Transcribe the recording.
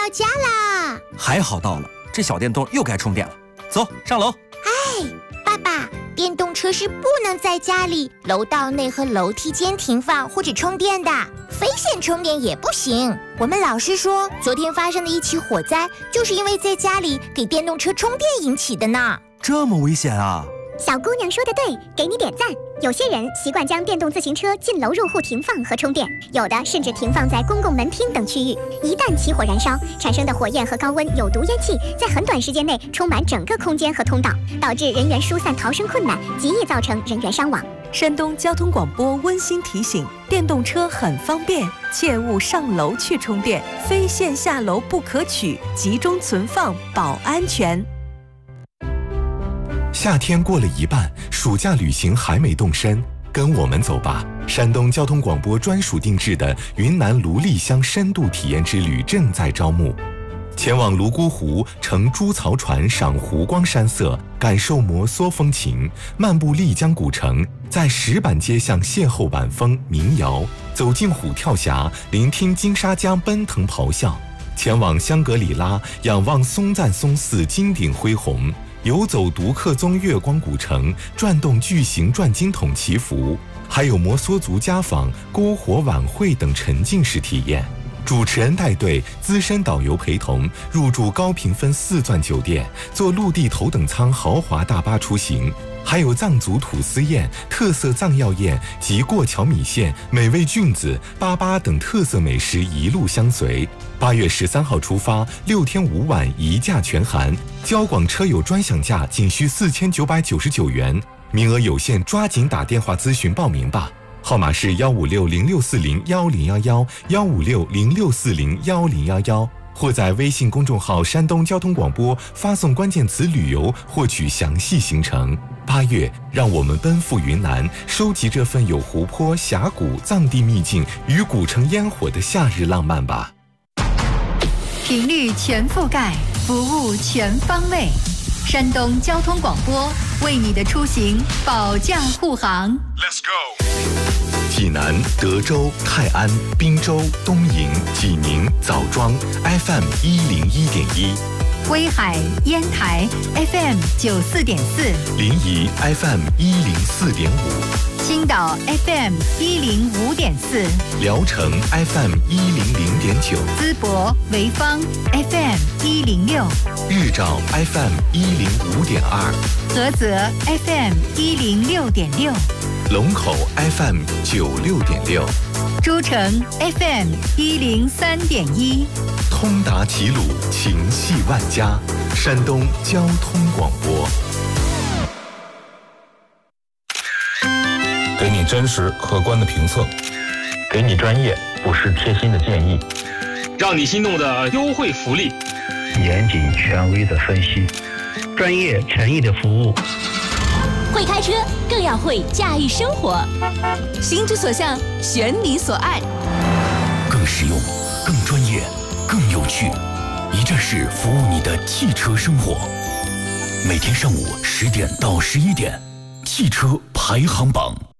家啦！ 还好到了，这小电动又该充电了。走，上楼。 爸爸，电动车是不能在家里、楼道内和楼梯间停放或者充电的，非线充电也不行。我们老师说，昨天发生的一起火灾，就是因为在家里给电动车充电引起的呢。 这么危险啊！ 小姑娘说的对，给你点赞。有些人习惯将电动自行车进楼入户停放和充电，有的甚至停放在公共门厅等区域。一旦起火燃烧，产生的火焰和高温有毒烟气在很短时间内充满整个空间和通道，导致人员疏散逃生困难，极易造成人员伤亡。 山东交通广播温馨提醒：电动车很方便，切勿上楼去充电，非线下楼不可取，集中存放保安全。 夏天过了一半，暑假旅行还没动身，跟我们走吧！山东交通广播专属定制的云南芦荔乡深度体验之旅正在招募，前往泸沽湖，乘猪槽船赏湖光山色，感受摩梭风情，漫步丽江古城，在石板街巷邂逅晚风民谣，走进虎跳峡，聆听金沙江奔腾咆哮，前往香格里拉，仰望松赞松寺金顶恢宏，游走独克宗月光古城，转动巨型转经筒祈福，还有摩梭族家访、篝火晚会等沉浸式体验。主持人带队，资深导游陪同，入住高评分4钻酒店，坐陆地头等舱豪华大巴出行，还有藏族土司宴、特色藏药宴及过桥米线、美味菌子、粑等特色美食一路相随。8月13号出发，6天5晚一价全含，交广车友专享价仅需4999元，名额有限，抓紧打电话咨询报名吧。号码是15606401011，15606401011，或在微信公众号山东交通广播发送关键词旅游获取详细行程。8月，让我们奔赴云南，收集这份有湖泊、峡谷、藏地秘境与古城烟火的夏日浪漫吧。 频率全覆盖，服务全方位。山东交通广播为你的出行保驾护航。Let's go。 济南、德州、泰安、滨州、东营、济宁、枣庄 FM 101.1， 威海、烟台 FM 94.4， 临沂 FM 104.5， 青岛 FM 105.4， 聊城 FM 100.9， 淄博、潍坊 FM 106， 日照 FM 105.2， 菏泽 FM 106.6， 龙口 FM 96.6， 诸城 FM 103.1， 通达齐鲁，情系万家。山东交通广播， 给你真实客观的评测， 给你专业不失贴心的建议， 让你心动的优惠福利， 严谨权威的分析，专业诚意的服务。 会开车更要会驾驭生活，心之所向，选你所爱， 更实用，更专业，更有趣，一站式服务你的汽车生活。每天上午10点到11点，汽车排行榜。